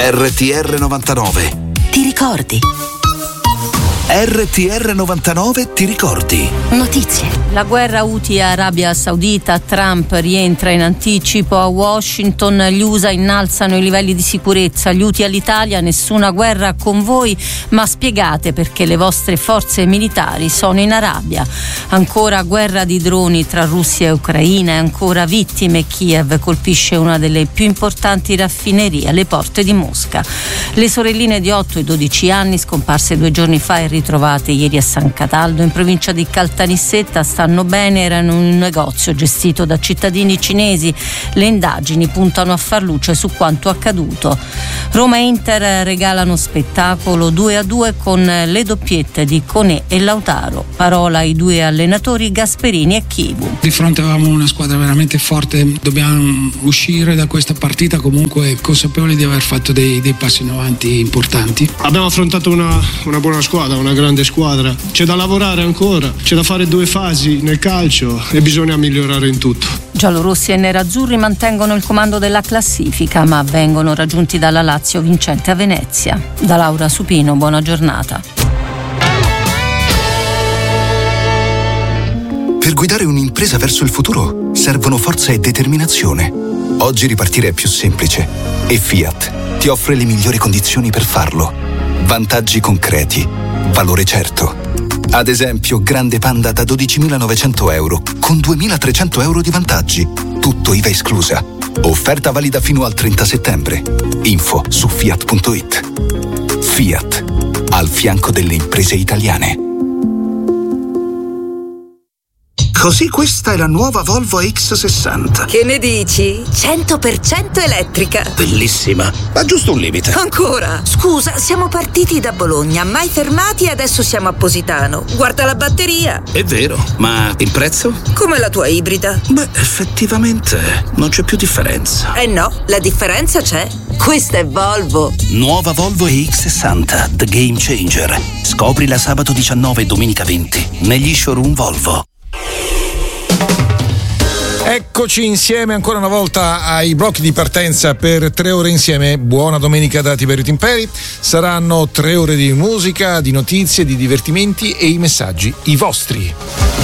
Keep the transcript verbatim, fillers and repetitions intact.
R T R novantanove. Ti ricordi? R T R novantanove ti ricordi? Notizie. La guerra Houthi-Arabia Saudita, Trump rientra in anticipo a Washington, gli U S A innalzano i livelli di sicurezza, gli Houthi all'Italia, nessuna guerra con voi, ma spiegate perché le vostre forze militari sono in Arabia. Ancora guerra di droni tra Russia e Ucraina e ancora vittime. Kiev colpisce una delle più importanti raffinerie alle porte di Mosca. Le sorelline di otto e dodici anni scomparse due giorni fa e ritrovate ieri a San Cataldo in provincia di Caltanissetta stanno bene, erano in un negozio gestito da cittadini cinesi. Le indagini puntano a far luce su quanto accaduto. Roma e Inter regalano spettacolo due a due con le doppiette di Koné e Lautaro. Parola ai due allenatori Gasperini e Chivu. Di fronte avevamo una squadra veramente forte, dobbiamo uscire da questa partita comunque consapevoli di aver fatto dei, dei passi in avanti importanti. Abbiamo affrontato una, una buona squadra, una grande squadra, c'è da lavorare ancora, c'è da fare due fasi nel calcio e bisogna migliorare in tutto. Giallorossi e nerazzurri mantengono il comando della classifica, ma vengono raggiunti dalla Lazio vincente a Venezia. Da Laura Supino, buona giornata. Per guidare un'impresa verso il futuro servono forza e determinazione. Oggi ripartire è più semplice e Fiat ti offre le migliori condizioni per farlo. Vantaggi concreti, valore certo. Ad esempio, Grande Panda da dodicimilanovecento euro con duemilatrecento euro di vantaggi. Tutto I V A esclusa. Offerta valida fino al trenta settembre. Info su fiat punto it. Fiat, al fianco delle imprese italiane. Così questa è la nuova Volvo X sessanta. Che ne dici? cento per cento elettrica. Bellissima, ma giusto un limite. Ancora? Scusa, siamo partiti da Bologna, mai fermati e adesso siamo a Positano. Guarda la batteria. È vero, ma il prezzo? Come la tua ibrida. Beh, effettivamente non c'è più differenza. Eh no, la differenza c'è. Questa è Volvo. Nuova Volvo X sessanta, The Game Changer. Scoprila sabato diciannove e domenica venti negli showroom Volvo. Eccoci insieme ancora una volta ai blocchi di partenza per tre ore insieme. Buona domenica da Tiberio Timperi. Saranno tre ore di musica, di notizie, di divertimenti e i messaggi, i vostri.